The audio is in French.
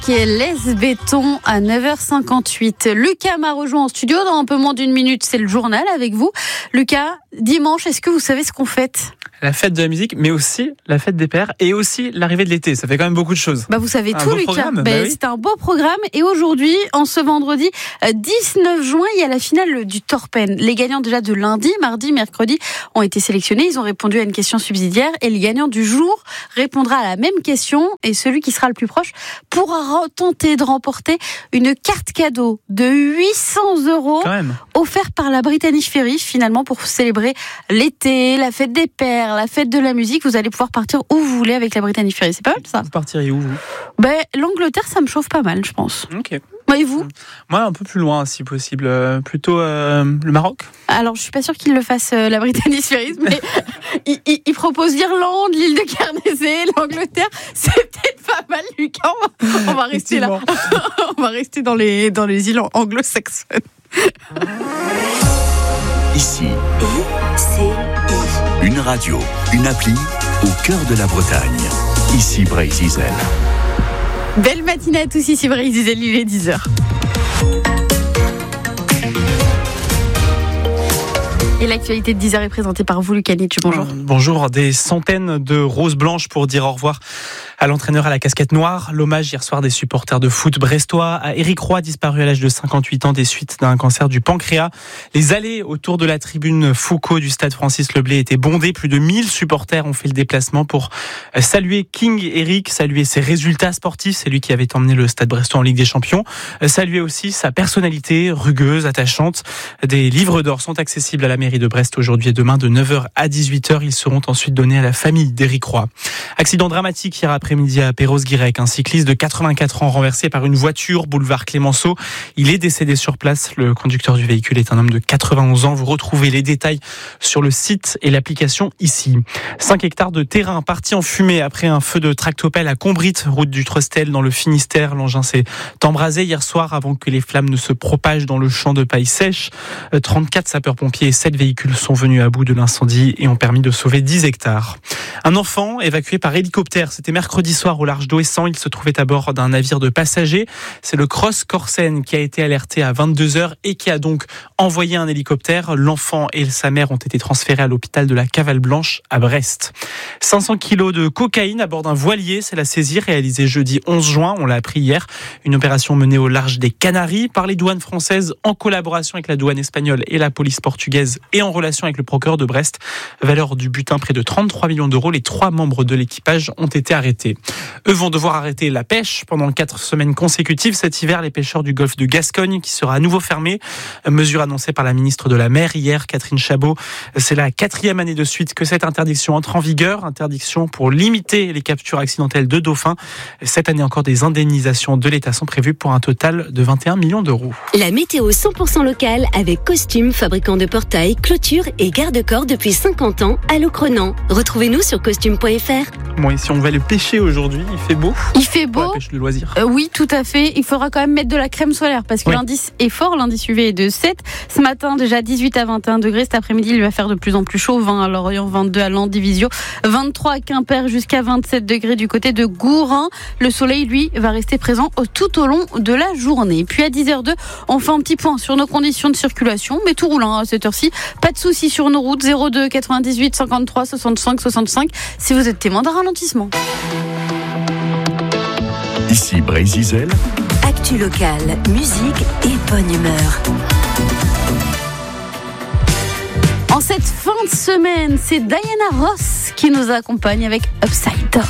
Les Béton à 9h58. Lucas m'a rejoint en studio dans un peu moins d'une minute. C'est le journal avec vous. Lucas, dimanche, est-ce que vous savez ce qu'on fête ? La fête de la musique, mais aussi la fête des pères et aussi l'arrivée de l'été. Ça fait quand même beaucoup de choses. Vous savez tout, Lucas. Oui. C'est un beau programme. Et aujourd'hui, en ce vendredi 19 juin, il y a la finale du Torpen. Les gagnants déjà de lundi, mardi, mercredi ont été sélectionnés. Ils ont répondu à une question subsidiaire. Et le gagnant du jour répondra à la même question. Et celui qui sera le plus proche pourra tenter de remporter une carte cadeau de 800 € offerte par la Brittany Ferries, finalement, pour célébrer l'été, la fête des pères, la fête de la musique. Vous allez pouvoir partir où vous voulez avec la Brittany Ferries. C'est pas mal, ça ? Vous partiriez où, vous ? L'Angleterre, ça me chauffe pas mal, je pense. Ok. Et vous ? Moi, un peu plus loin, si possible. Plutôt le Maroc. Alors, je suis pas sûre qu'il le fasse, la Brittany Ferries, mais il propose l'Irlande, l'île de Guernesey, l'Angleterre. C'est peut-être pas mal, Lucas. On va rester là. On va rester dans les îles anglo-saxonnes. Ici, une radio, une appli au cœur de la Bretagne. Ici Bray-Zizel. Belle matinée à tous, ici Bray-Zizel, il est 10h. Et l'actualité de 10h est présentée par vous, Lucas Nietzsche. Bonjour. Bonjour. Des centaines de roses blanches pour dire au revoir à l'entraîneur à la casquette noire. L'hommage hier soir des supporters de foot brestois à Éric Roy, disparu à l'âge de 58 ans des suites d'un cancer du pancréas. Les allées autour de la tribune Foucault du stade Francis Leblay étaient bondées. Plus de 1000 supporters ont fait le déplacement pour saluer King Éric, saluer ses résultats sportifs. C'est lui qui avait emmené le stade brestois en Ligue des Champions. Saluer aussi sa personnalité rugueuse, attachante. Des livres d'or sont accessibles à la mairie de Brest aujourd'hui et demain de 9h à 18h. Ils seront ensuite donnés à la famille d'Éric Roy. Accident dramatique hier après-midi à Perros-Guirec. Un cycliste de 84 ans renversé par une voiture, boulevard Clémenceau. Il est décédé sur place. Le conducteur du véhicule est un homme de 91 ans. Vous retrouvez les détails sur le site et l'application ici. 5 hectares de terrain partis en fumée après un feu de tractopelle à Combrit, route du Trostel dans le Finistère. L'engin s'est embrasé hier soir avant que les flammes ne se propagent dans le champ de paille sèche. 34 sapeurs-pompiers et 7 véhicules sont venus à bout de l'incendie et ont permis de sauver 10 hectares. Un enfant évacué par hélicoptère. C'était mercredi soir au large d'Ouessant. Il se trouvait à bord d'un navire de passagers. C'est le Cross Corsen qui a été alerté à 22h et qui a donc envoyé un hélicoptère. L'enfant et sa mère ont été transférés à l'hôpital de la Cavale Blanche à Brest. 500 kilos de cocaïne à bord d'un voilier. C'est la saisie réalisée jeudi 11 juin. On l'a appris hier. Une opération menée au large des Canaries par les douanes françaises en collaboration avec la douane espagnole et la police portugaise et en relation avec le procureur de Brest. Valeur du butin près de 33 millions d'euros. Les 3 membres de l'équipage ont été arrêtés. Eux vont devoir arrêter la pêche pendant 4 semaines consécutives. Cet hiver, les pêcheurs du golfe de Gascogne qui sera à nouveau fermé. Mesure annoncée par la ministre de la Mer hier, Catherine Chabot. C'est la 4e année de suite que cette interdiction entre en vigueur. Interdiction pour limiter les captures accidentelles de dauphins. Cette année encore, des indemnisations de l'État sont prévues pour un total de 21 millions d'euros. La météo 100% locale avec Costume, fabricant de portails, clôtures et garde-corps depuis 50 ans à Locronan. Retrouvez-nous sur costume.fr. Bon, et si on va le pêcher aujourd'hui, il fait beau. Il fait beau. Pour la pêche de loisir. Oui, tout à fait. Il faudra quand même mettre de la crème solaire parce que l'indice est fort. L'indice UV est de 7. Ce matin, déjà 18 à 21 degrés. Cet après-midi, il va faire de plus en plus chaud. 20 à Lorient, 22 à Landivisiau, 23 à Quimper, jusqu'à 27 degrés du côté de Gourin. Le soleil, lui, va rester présent tout au long de la journée. Puis à 10h02, on fait un petit point sur nos conditions de circulation. Mais tout roule à cette heure-ci. Pas de soucis sur nos routes. 02 98 53 65 65 si vous êtes témoin d'un ralentissement. Ici Bray-Zizel. Actu locale, musique et bonne humeur. En cette fin de semaine, c'est Diana Ross qui nous accompagne avec Upside Down.